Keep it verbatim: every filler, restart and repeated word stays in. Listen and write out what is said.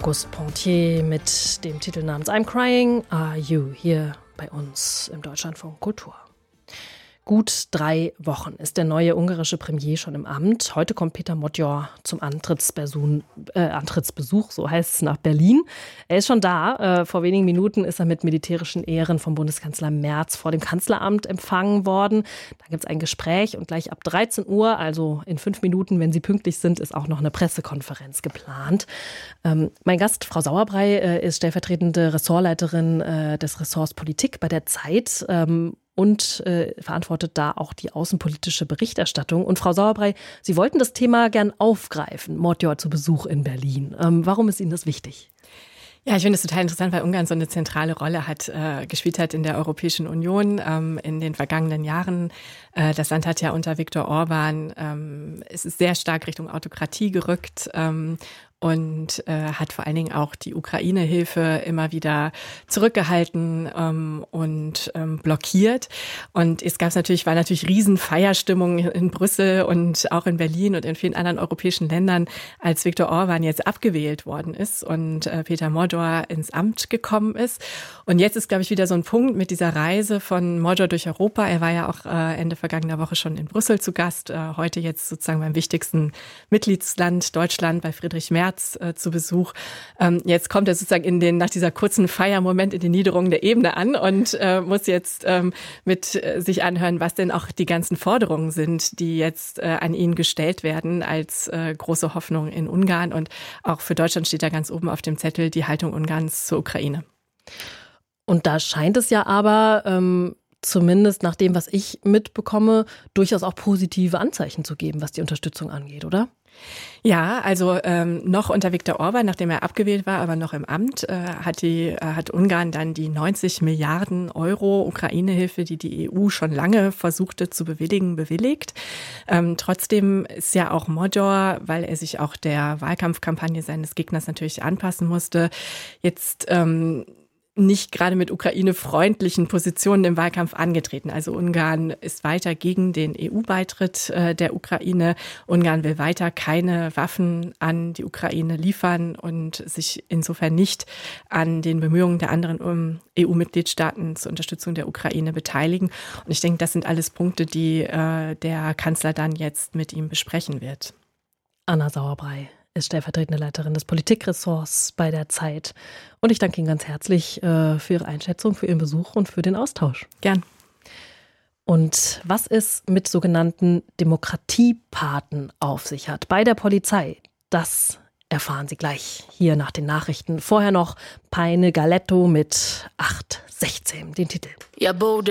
Auguste Pontier mit dem Titel namens I'm Crying, Are You? Hier bei uns im Deutschlandfunk Kultur. Gut drei Wochen ist der neue ungarische Premier schon im Amt. Heute kommt Péter Modor zum Antrittsbesuch, äh, Antrittsbesuch, so heißt es, nach Berlin. Er ist schon da. Äh, vor wenigen Minuten ist er mit militärischen Ehren vom Bundeskanzler Merz vor dem Kanzleramt empfangen worden. Da gibt es ein Gespräch und gleich ab dreizehn Uhr, also in fünf Minuten, wenn Sie pünktlich sind, ist auch noch eine Pressekonferenz geplant. Ähm, mein Gast, Frau Sauerbrey, äh, ist stellvertretende Ressortleiterin äh, des Ressorts Politik bei der Zeit. Ähm, und äh, verantwortet da auch die außenpolitische Berichterstattung. Und Frau Sauerbrey, Sie wollten das Thema gern aufgreifen, Modor zu Besuch in Berlin. Ähm, warum ist Ihnen das wichtig? Ja, ich finde es total interessant, weil Ungarn so eine zentrale Rolle hat, äh, gespielt hat in der Europäischen Union ähm, in den vergangenen Jahren. Äh, das Land hat ja unter Viktor Orban, ähm, es ist sehr stark Richtung Autokratie gerückt. Ähm, und äh, hat vor allen Dingen auch die Ukraine-Hilfe immer wieder zurückgehalten ähm, und ähm, blockiert. Und es gab natürlich, war natürlich riesen Feierstimmung in Brüssel und auch in Berlin und in vielen anderen europäischen Ländern, als Viktor Orban jetzt abgewählt worden ist und äh, Péter Modor ins Amt gekommen ist. Und jetzt ist, glaube ich, wieder so ein Punkt mit dieser Reise von Modor durch Europa. Er war ja auch äh, Ende vergangener Woche schon in Brüssel zu Gast, äh, heute jetzt sozusagen beim wichtigsten Mitgliedsland Deutschland bei Friedrich Merz zu Besuch. Jetzt kommt er sozusagen in den, nach dieser kurzen Feiermoment in die Niederung der Ebene an und äh, muss jetzt ähm, mit äh, sich anhören, was denn auch die ganzen Forderungen sind, die jetzt äh, an ihn gestellt werden als äh, große Hoffnung in Ungarn. Und auch für Deutschland steht da ganz oben auf dem Zettel die Haltung Ungarns zur Ukraine. Und da scheint es ja aber, ähm, zumindest nach dem, was ich mitbekomme, durchaus auch positive Anzeichen zu geben, was die Unterstützung angeht, oder? Ja, also ähm, noch unter Viktor Orban, nachdem er abgewählt war, aber noch im Amt, äh, hat die äh, hat Ungarn dann die neunzig Milliarden Euro Ukraine-Hilfe, die die E U schon lange versuchte zu bewilligen, bewilligt. Ähm, trotzdem ist ja auch Modor, weil er sich auch der Wahlkampfkampagne seines Gegners natürlich anpassen musste, jetzt ähm, nicht gerade mit Ukraine-freundlichen Positionen im Wahlkampf angetreten. Also Ungarn ist weiter gegen den E U-Beitritt äh, der Ukraine. Ungarn will weiter keine Waffen an die Ukraine liefern und sich insofern nicht an den Bemühungen der anderen um, E U-Mitgliedstaaten zur Unterstützung der Ukraine beteiligen. Und ich denke, das sind alles Punkte, die äh, der Kanzler dann jetzt mit ihm besprechen wird. Anna Sauerbrey ist stellvertretende Leiterin des Politikressorts bei der Zeit. Und ich danke Ihnen ganz herzlich äh, für Ihre Einschätzung, für Ihren Besuch und für den Austausch. Gern. Und was es mit sogenannten Demokratiepaten auf sich hat bei der Polizei, das erfahren Sie gleich hier nach den Nachrichten. Vorher noch Peine Galetto mit acht sechzehn, den Titel.